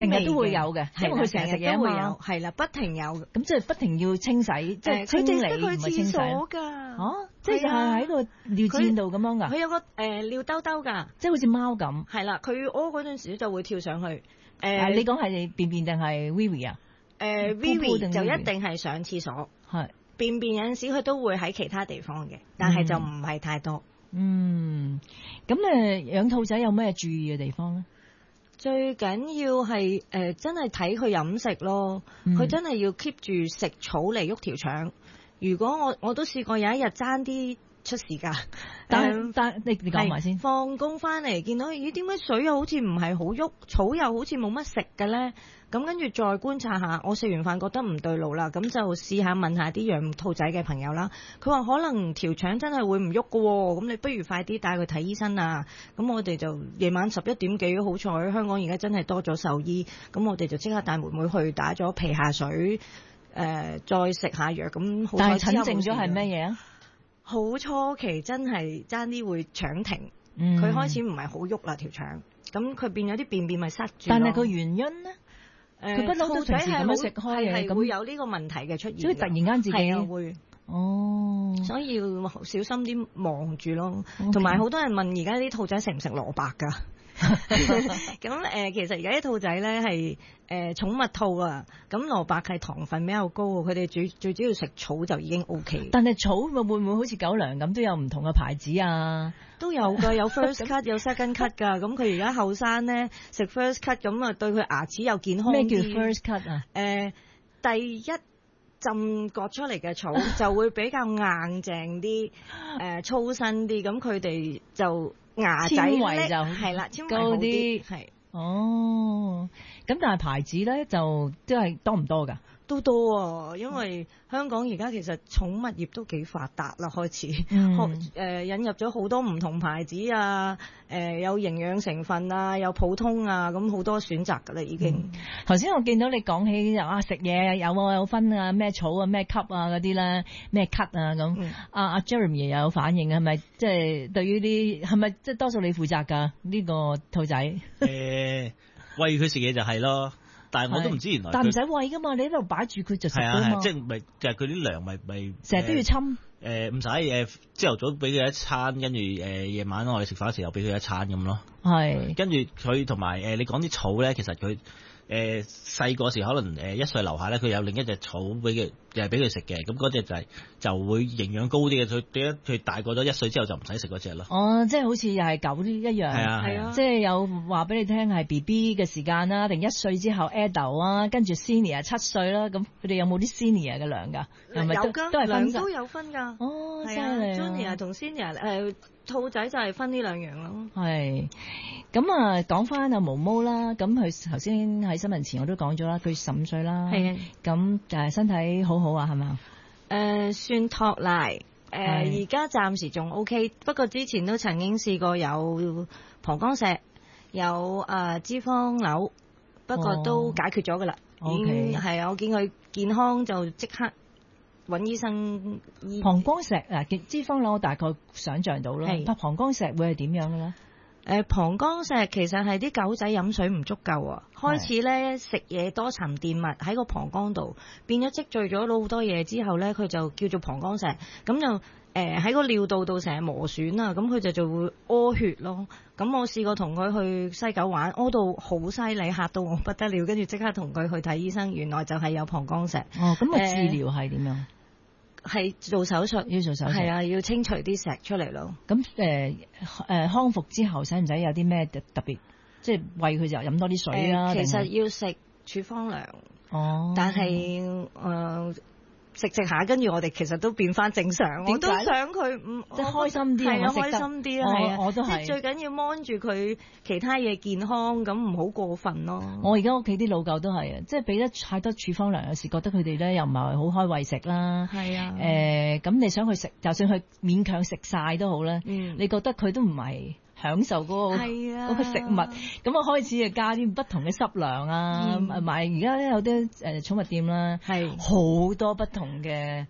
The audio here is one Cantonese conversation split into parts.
成日都會有嘅，因為佢成日食嘢啊嘛。 係啦，不停有。 咁即係不停要清洗，即係清理，唔係清洗。 㗎。 即係喺個尿墊度咁樣㗎。 佢有個尿兜兜㗎， 即係好似貓咁。 係啦，佢屙嗰陣時就會跳上去。 你講係便便定係 wee wee 啊 ？wee wee 就一定係上廁所。係。便便有陣時佢都會喺其他地方嘅，但係就唔係太多。 咁養兔仔有咩注意嘅地方咧？ 最緊要係真係睇佢飲食咯，佢真係要 keep 住食草嚟喐條腸。如果我都試過有一日爭啲出事㗎， 但你講埋先。 放工翻嚟見到咦，點解水又好似唔係好喐，草又好似冇乜食嘅咧？咁跟住再觀察下，我食完飯覺得唔對路啦，咁就試下問下啲養兔仔嘅朋友啦。佢話可能條腸真係會唔喐㗎喎，咁你不如快啲帶佢睇醫生啊！咁我哋就夜晚11點幾，好彩香港而家真係多咗獸醫，咁我哋就即刻帶妹妹去打咗皮下水，再食下藥咁。 但係診症咗係咩嘢啊？ 好初期真係爭啲會腸停，佢開始唔係好喐啦條腸，咁佢變咗啲便便咪塞住。 但係個原因咧？佢不嬲都平時咁樣食開嘅， 咁會有呢個問題嘅出現。 所以突然間自己會所以要小心啲望住咯。同埋好多人問而家啲兔仔食唔食蘿蔔㗎？咁其實而家啲兔仔咧係寵物兔啊，咁蘿蔔係糖分比較高，佢哋最主要食草就已經 OK。 但係草會唔會好似狗糧咁都有唔同嘅牌子啊？ 都有㗎，有 first cut 有 second cut 㗎。咁佢而家後生咧食 first cut 咁啊，對佢牙齒又健康啲。咩叫 first cut 啊？ 第一浸割出嚟嘅草就會比較硬淨啲，粗身啲，咁佢哋就牙仔纖維就係啦，纖維高啲係。 咁但係牌子咧就都係多唔多㗎？ 都多啊，因為香港而家其實寵物業都幾發達啦，開始引入咗好多唔同牌子啊，有營養成分啊，有普通啊，咁好多選擇㗎啦已經。 頭先我見到你講起食嘢有分啊，咩草啊咩級啊嗰啲啦，咩 cut 啊咁。阿 Jeremy 又有反應，係咪即係對於啲係咪即係多數你負責㗎呢個兔仔？ 餵佢食嘢就係咯。但係我都唔知原來， 但唔使餵噶嘛，你喺度擺住佢就食噶嘛。 即係咪就係佢啲糧咪成日都要侵。 唔使朝頭早俾佢一餐，跟住夜晚我哋食飯嘅時候俾佢一餐咁咯。 係。跟住佢同埋你講啲草咧，其實佢細個時可能1歲樓下咧，佢有另一隻草俾佢，就係俾佢食嘅。咁嗰隻就會營養高啲嘅。佢大個咗1歲之後就唔使食嗰隻咯。 即係好似又係狗一樣。係啊。即係有話俾你聽係 BB 嘅時間啦，定1歲之後 adult 啊，跟住 senior 7歲啦。咁佢哋有冇啲 senior 嘅糧㗎？係咪有㗎？ 都係分糧都有分㗎。 犀利。 Junior 同 senior 兔仔就係分呢兩樣咯。 係。咁啊，講翻阿毛毛啦，咁佢頭先喺新聞前我都講咗啦，佢15歲啦。係啊。咁身體好好啊，係嘛？ 算托賴。而家暫時仲 OK， 不過之前都曾經試過有膀胱石，有脂肪瘤，不過都解決咗㗎啦。已經係啊，我見佢健康就即刻揾醫生醫。膀胱石脂肪瘤我大概想像到啦。膀胱石會係點樣嘅咧？ 膀胱石其實係啲狗仔飲水唔足夠啊，開始咧食嘢多沉澱物喺個膀胱度，變咗積聚咗好多嘢之後咧，佢就叫做膀胱石，咁就喺個尿道度成日磨損啊，咁佢就會屙血咯。咁我試過同佢去西九玩，屙到好犀利，嚇到我不得了，跟住即刻同佢去睇醫生，原來就係有膀胱石。 咁個治療係點樣？ 係做手術， 要做手術， 係啊，要清除啲石出嚟咯。 咁康復之後，使唔使有啲咩特別？即係餵佢就飲多啲水啦。 其實要食處方糧，但係食下，跟住我哋其實都變翻正常。我都想佢即係開心啲， 係啊，開心啲啦，係啊， 我都係。 即係最緊要 mon 住佢其他嘢健康，咁唔好過分咯。 我而家屋企啲老狗都係啊，即係俾得太多處方糧，有時覺得佢哋咧又唔係好開胃食啦。 係啊。 咁你想佢食，就算佢勉強食晒都好咧，你覺得佢都唔係享受嗰個食物，咁我開始就加啲不同嘅濕糧啊，買而家咧有啲寵物店啦，係好多不同嘅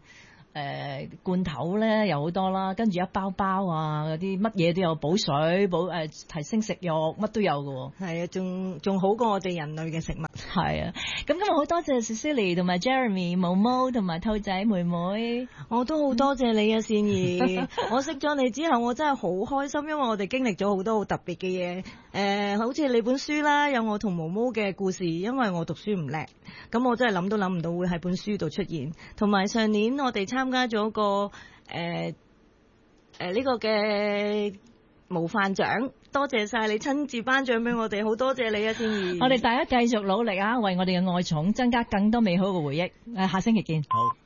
罐頭咧有好多啦，跟住一包包啊嗰啲乜嘢都有，補水提升食欲乜都有嘅。 係啊，仲好過我哋人類嘅食物。 係啊，咁今日好多謝 Cecily 同埋 Jeremy 毛毛同埋兔仔妹妹， 我都好多謝你啊，善兒。我識咗你之後，我真係好開心，因為我哋經歷咗好多好特別嘅嘢。好似你本書啦，有我同毛毛嘅故事，因為我讀書唔叻，咁我真係諗都諗唔到會喺本書度出現。同埋上年我哋參加咗個呢個嘅模範獎，多謝晒你親自頒獎俾我哋，好多謝你啊，善兒。 我哋大家繼續努力啊，為我哋嘅愛寵增加更多美好嘅回憶。下星期見。 好。